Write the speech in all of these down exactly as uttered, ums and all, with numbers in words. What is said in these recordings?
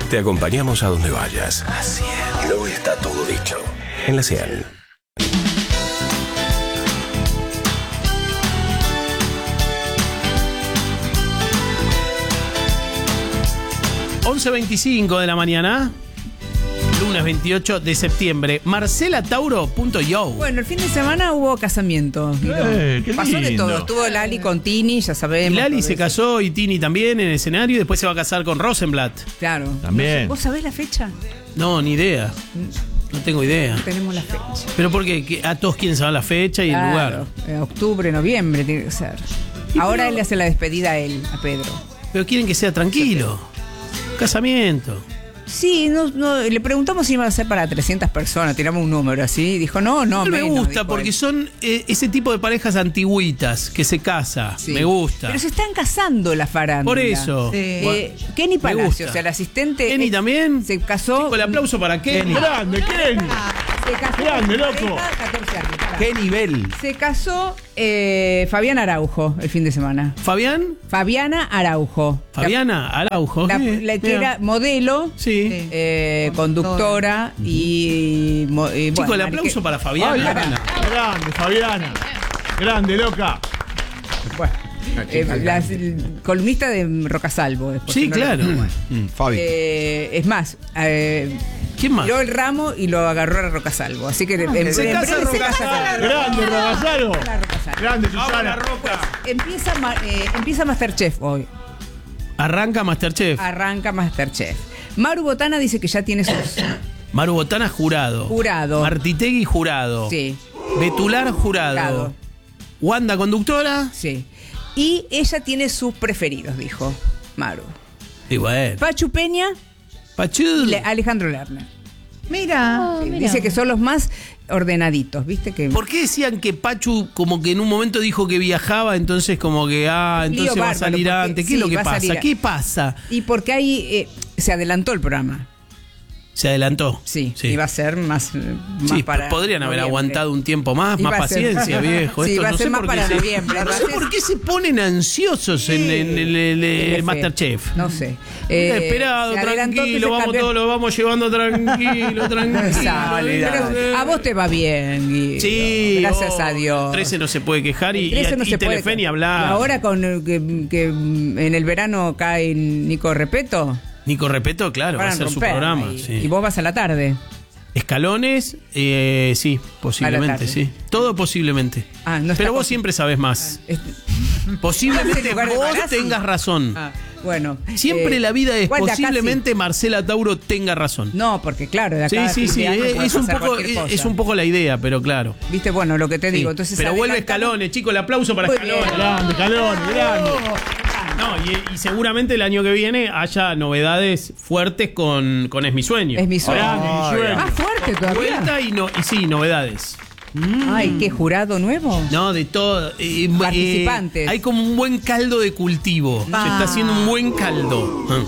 Te acompañamos a donde vayas. La cien. No está todo dicho. En la cien. once veinticinco de la mañana, lunes veintiocho de septiembre. Marcela Tauro punto io. Bueno, el fin de semana hubo casamiento. Eh, qué Pasó de lindo. todo. Estuvo Lali con Tini, ya sabemos. Lali todo se eso. casó y Tini también en el escenario y después se va a casar con Rosenblatt. Claro. También. ¿Vos sabés la fecha? No, ni idea. No tengo idea. Tenemos la fecha. Pero porque que a todos quieren saber la fecha y el lugar. Eh, octubre, noviembre tiene que ser. Y Ahora pero- él le hace la despedida a él, a Pedro. Pero quieren que sea tranquilo. Casamiento. Sí, no, no, le preguntamos si iba a ser para trescientas personas, tiramos un número así, dijo no, no, me menos, gusta dijo porque él. son eh, ese tipo de parejas antigüitas que se casa. Sí. Me gusta. Pero se están casando la farándula. Por eso. Eh, Kenny Me Palacios, gusta. o sea, el asistente. Kenny eh, también. Se casó. Chico, el aplauso para Kenny. Grande, Kenny. Se casó Grande, con loco. pareja, catorce años, pará. ¿Qué nivel? Se casó eh, Fabián Araujo el fin de semana. Fabián. Fabiana Araujo. Fabiana Araujo. La, ¿qué? la que Mira. era modelo, Sí. eh, conductora y, mo- y, Chico, bueno, el marique- aplauso para Fabiana. Fabiana. Grande, Fabiana. Grande, loca. Bueno, eh, la el columnista de Rocasalvo. después, Sí, si no lo- claro. Mm, Fabi. Eh, es más, eh, ¿Quién más? tiró el ramo y lo agarró a Rocasalvo. Así que en, en se breve casa se Rocasalvo. casa con- Grande, Rogasaro. la Rocasalvo. Grande, Vamos, la Susana. Roca. Empieza, ma- eh, empieza Masterchef hoy. Arranca Masterchef. Arranca Masterchef. Maru Botana dice que ya tiene sus. Maru Botana, jurado. Jurado. Martitegui, jurado. Sí, Betular, jurado. Jurado. Wanda, conductora. sí. Y ella tiene sus preferidos, dijo Maru. Y bueno. Pachu Peña Pachú. y Le- Alejandro Lerner. Mira. Sí, dice que son los más ordenaditos, ¿viste? Que ¿Por qué decían que Pachu como que en un momento dijo que viajaba, entonces como que, ah, Lío entonces va a bárbaro, salir porque- antes? ¿Qué sí, es lo que va a pasa? salir a- ¿Qué pasa? Y porque ahí eh, se adelantó el programa. Se adelantó. Sí, iba a ser más, eh, más Sí, para podrían haber noviembre. aguantado un tiempo más, Iba más a ser- paciencia, viejo. Sí, Esto iba a no ser sé más por para qué se- noviembre, No va a sé ser- por qué se ponen ansiosos en Sí. el, el- el- el Telefe. Masterchef. No sé. Eh, Esperado, se adelantó, tranquilo, entonces vamos cambió- todos, lo vamos llevando tranquilo, tranquilo. Sale, pero a vos te va bien, Guido. Sí, Gracias oh, a Dios. trece no se puede quejar y, El trece y, no y se puede Telefe ni ca- hablar. Y ahora con el que, que en el verano cae Nico Repeto. Nico Repeto, claro, va a van ser su romper programa. ahí. Sí. Y vos vas a la tarde. Escalones, eh, sí, posiblemente, tarde. sí. Todo posiblemente. Ah, no está Pero vos posi- siempre sabés más. Este- Posiblemente ¿En lugar de vos Marazzi? tengas razón. Ah, bueno. Siempre eh, la vida es igual de acá sí. posiblemente Marcela Tauro tenga razón. No, porque claro, de Sí, acá a sí, fin sí, de año es, puede es un pasar poco, cualquier es, cosa. es un poco la idea, pero claro. Viste, bueno, lo que te Sí. digo. Entonces Pero vuelve adelantamos- Escalones, chicos, el aplauso para Muy Escalones. bien. Grande, Caloni, grande. No, y, y seguramente el año que viene haya novedades fuertes con, con Es mi sueño. Es mi sueño. Grande, mi sueño. Más fuerte todavía. Vuelta y, no, y sí, novedades. Ay, qué jurado nuevo. No, de todo. Eh, eh, Participantes. hay como un buen caldo de cultivo. Se está haciendo un buen caldo. Ah.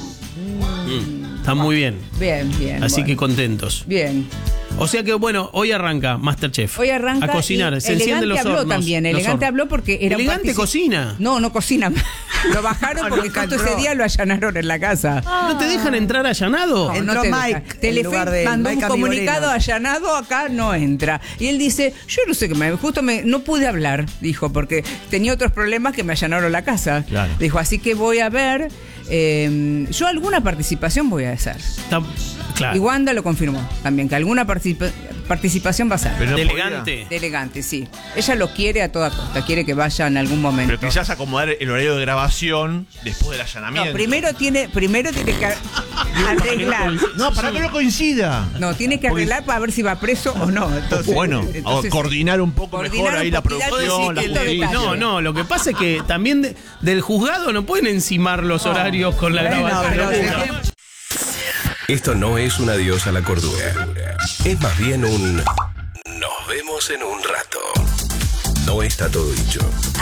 Mm. Está muy bien. Bien, bien. Así bueno. que contentos. Bien. O sea que bueno, hoy arranca Masterchef. Hoy arranca. A cocinar. y Se encienden los Elegante habló hornos. también. los Elegante hornos. habló porque era un Elegante partici- cocina. No, no cocina. Lo bajaron porque justo ese día lo allanaron en la casa. ¿No te dejan entrar allanado? No, Entró no te Mike deja. en Telefe lugar de mandó Mike un comunicado Amigoreno. allanado, acá no entra. Y él dice, yo no sé qué me, justo me, no pude hablar, dijo, porque tenía otros problemas que me allanaron la casa. Claro. Dijo, así que voy a ver, eh, yo alguna participación voy a hacer. Está- claro. Y Wanda lo confirmó también, que alguna participa- participación va a ser. Pero no de podía. elegante. De elegante, sí. Ella lo quiere a toda costa, quiere que vaya en algún momento. Pero quizás acomodar el horario de grabación después del allanamiento. No, primero tiene, primero tiene que arreglar. No, para que no coincida. No, tiene que arreglar para ver si va preso o no. Entonces, Bueno, entonces, o coordinar un poco coordinar mejor ahí un la poquito, producción, la decir que el- justicia. No, no, lo que pasa es que también de- del juzgado no pueden encimar los horarios con la Bueno, grabación. pero- Esto no es un adiós a la cordura. Es más bien un nos vemos en un rato. No está todo dicho.